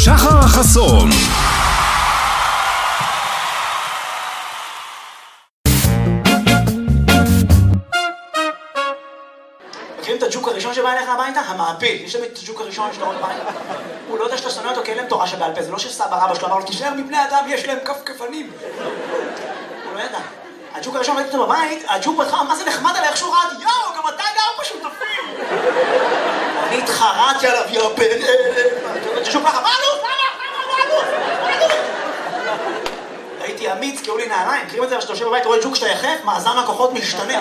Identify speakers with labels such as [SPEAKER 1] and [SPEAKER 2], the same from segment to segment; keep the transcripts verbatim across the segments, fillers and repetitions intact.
[SPEAKER 1] שחר חסון.
[SPEAKER 2] מכירים את הג'וק הראשון שבא אליך הביתה? המעפיל. יש להם את הג'וק הראשון שאתה רואה בבית. הוא לא יודע שאתה שונא אותו כי אין להם תורה שבעל פה. זה לא שסבא רבא שלו אמר לו, תישאר מבני אדם, יש להם כפכפנים. הוא לא ידע. הג'וק הראשון ראיתי אותו בבית, הג'וק בכלל, מה זה נחמד עליי, איך שהוא רעד, יאו, גם אתה גר בשותפים. אני התחרעתי עליו, יאו, בן אלה. הג'וק ככה, מה עלות? מה עלות? מה עלות? הייתי אמיץ, קראו לי נעליים. מכירים את זה, שאתה יושב בבית, רואה ג'וק שאתה יחף, מאזן הכוחות משתנה.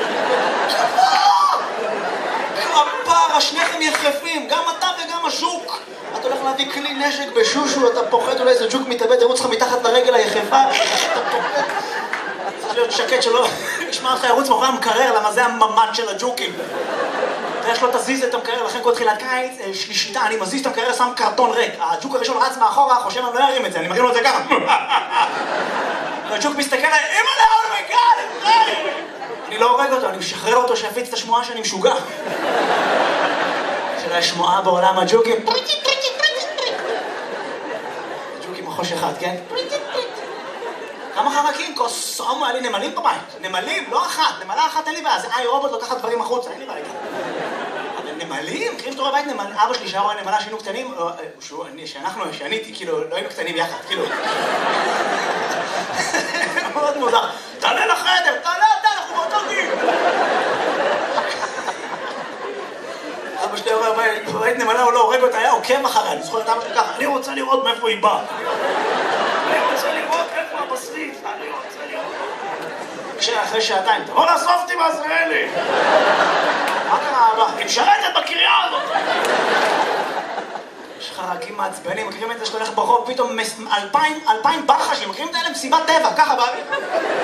[SPEAKER 2] כפרה, שניכם יחפים, גם אתה וגם הז'וק. אתה הולך להביא כלי נשק בשושו, אתה פוחד אולי איזה ג'וק מתאבד, ירוץ לך מתחת לרגל היחפה. אתה פוחד. צריך להיות שקט שלא ישמע אותך ירוץ מאחורי המקרר, למה זה הממד של הג'וקים. תראה שלא תזיז את המקרר, לכן כל תחילת קיץ, שלישיתה, אני מזיז את המקרר, שם קרטון ריק. הג'וק הראשון רץ מאחורה, חושב אני לא ארים את זה, אני מרים לו את זה ככה. והג'וק מסתכל עליי, אימא'לה, אומייגאד, אני לא הורג אותו, אני משחרר אותו שיפיץ את השמועה שאני משוגע. של השמועה בעולם הג'וקים. ג'וקים מחוש אחד, כן? כמה חרקים? כוסום, היה לי נמלים בבית. נמלים, לא אחת. נמלה אחת אין לי בעיה. זה איי רובוט לוקחת דברים החוצה, אין לי בעיה. אבל נמלים? מכירים שאתה רואה בבית נמל... אבא שלי שהיה רואה נמלה שהיינו קטנים, שאנחנו, שאני הייתי, כאילו, לא היינו קטנים יחד, כאילו. מאוד מוזר. תעלה לחדר, תעלה אתה, אנחנו באותו גיל. אבא שלי רואה בבית נמלה, הוא לא הורג אותה, היה עוקב אחריה. אני זוכר את אבא שלי ככה, אני רוצה לראות מאיפה היא באה. אני רוצה לראות איפה הבשריף, אני רוצה לראות. כשאחרי שעתיים, תבוא לאסוף אותי בעזריאלי. מה קרה אבא? היא משרתת בקריאה הזאת. יש חרקים מעצבנים, מכירים את זה שאתה הולך ברחוב, פתאום אלפיים, אלפיים ברחשים, מכירים את האלה מסיבת טבע, ככה באוויר.